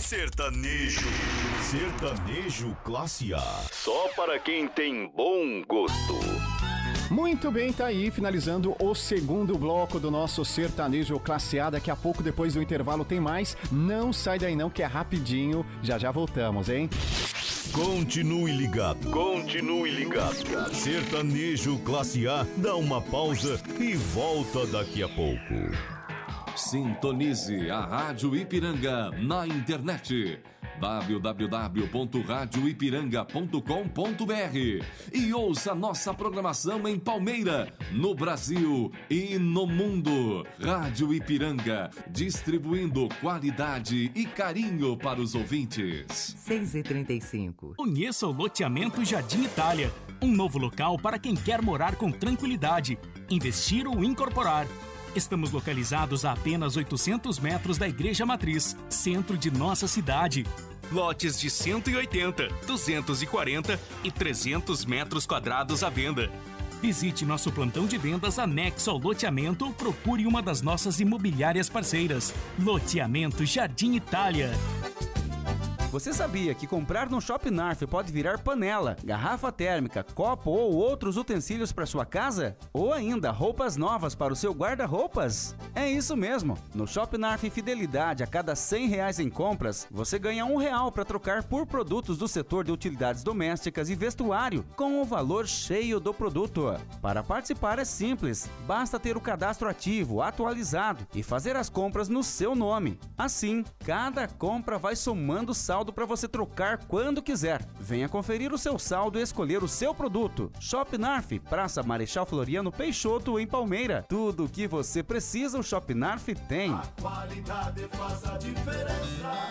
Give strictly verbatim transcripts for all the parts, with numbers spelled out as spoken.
Sertanejo. Sertanejo classe A. Só para quem tem bom gosto. Muito bem, tá aí, finalizando o segundo bloco do nosso Sertanejo Classe A. Daqui a pouco, depois do intervalo, tem mais. Não sai daí não, que é rapidinho. Já já voltamos, hein? Continue ligado. Continue ligado. Sertanejo Classe A dá uma pausa e volta daqui a pouco. Sintonize a Rádio Ipiranga na internet w w w ponto rádio ipiranga ponto com ponto b r e ouça nossa programação em Palmeira, no Brasil e no mundo. Rádio Ipiranga, distribuindo qualidade e carinho para os ouvintes. seis e trinta e cinco. Conheça o loteamento Jardim Itália, um novo local para quem quer morar com tranquilidade, investir ou incorporar. Estamos localizados a apenas oitocentos metros da Igreja Matriz, centro de nossa cidade. Lotes de cento e oitenta, duzentos e quarenta e trezentos metros quadrados à venda. Visite nosso plantão de vendas anexo ao loteamento ou procure uma das nossas imobiliárias parceiras. Loteamento Jardim Itália. Você sabia que comprar no Shop Narf pode virar panela, garrafa térmica, copo ou outros utensílios para sua casa? Ou ainda roupas novas para o seu guarda-roupas? É isso mesmo! No Shop Narf Fidelidade, a cada cem reais em compras, você ganha um real para trocar por produtos do setor de utilidades domésticas e vestuário, com o valor cheio do produto. Para participar é simples, basta ter o cadastro ativo, atualizado e fazer as compras no seu nome. Assim, cada compra vai somando saldo para você trocar quando quiser. Venha conferir o seu saldo e escolher o seu produto. Shop Narf, Praça Marechal Floriano Peixoto, em Palmeira. Tudo o que você precisa, o Shop Narf tem. A qualidade faz a diferença.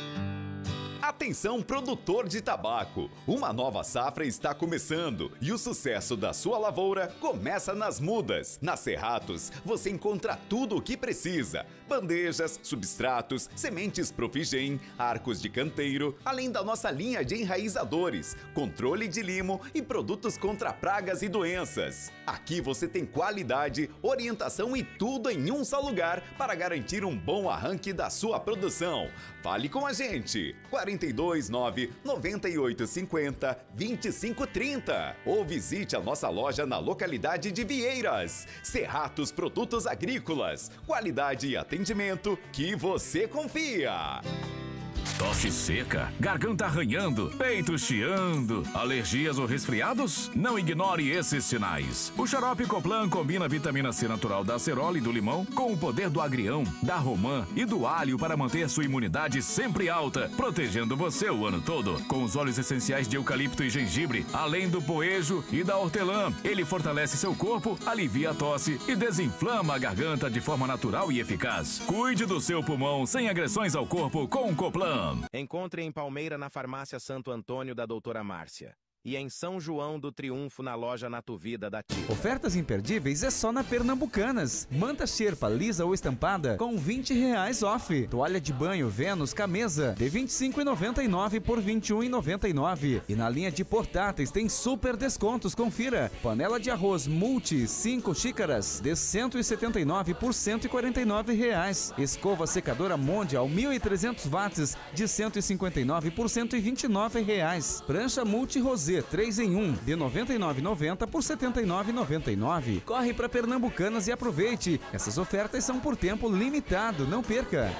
Atenção, produtor de tabaco! Uma nova safra está começando e o sucesso da sua lavoura começa nas mudas. Na Cerratos, você encontra tudo o que precisa: bandejas, substratos, sementes Profigem, arcos de canteiro, além da nossa linha de enraizadores, controle de limo e produtos contra pragas e doenças. Aqui você tem qualidade, orientação e tudo em um só lugar para garantir um bom arranque da sua produção. Fale com a gente! quarenta e dois, nove, noventa e oito, cinquenta, vinte e cinco, trinta ou visite a nossa loja na localidade de Vieiras. Cerratos Produtos Agrícolas, qualidade e atendimento que você confia. Tosse seca, garganta arranhando, peito chiando, alergias ou resfriados? Não ignore esses sinais. O xarope Coplan combina a vitamina C natural da acerola e do limão com o poder do agrião, da romã e do alho para manter sua imunidade sempre alta, protegendo você o ano todo. Com os óleos essenciais de eucalipto e gengibre, além do poejo e da hortelã, ele fortalece seu corpo, alivia a tosse e desinflama a garganta de forma natural e eficaz. Cuide do seu pulmão sem agressões ao corpo com o Coplan. Encontre em Palmeira na Farmácia Santo Antônio da Doutora Márcia e em São João do Triunfo na loja Natuvida da Tia. Ofertas imperdíveis é só na Pernambucanas. Manta Sherpa lisa ou estampada com vinte reais off. Toalha de banho Vênus Camesa de vinte e cinco reais e noventa e nove centavos por vinte e um reais e noventa e nove centavos. E na linha de portáteis tem super descontos, confira. Panela de arroz Multi cinco xícaras de cento e setenta e nove reais por cento e quarenta e nove reais. Escova secadora Mondial mil e trezentos watts de cento e cinquenta e nove reais por cento e vinte e nove reais. Prancha Multi Rosé três em um de noventa e nove reais e noventa centavos por setenta e nove reais e noventa e nove centavos. Corre para Pernambucanas e aproveite. Essas ofertas são por tempo limitado, não perca.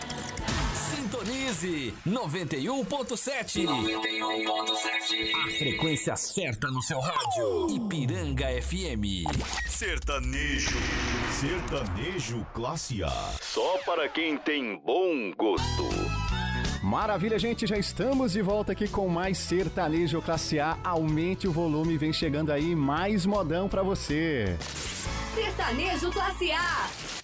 Sintonize noventa e um ponto sete. noventa e um ponto sete. A frequência certa no seu rádio. Ipiranga F M. Sertanejo. Sertanejo Classe A. Só para quem tem bom gosto. Maravilha, gente, já estamos de volta aqui com mais Sertanejo Classe A. Aumente o volume, vem chegando aí mais modão pra você. Sertanejo Classe A.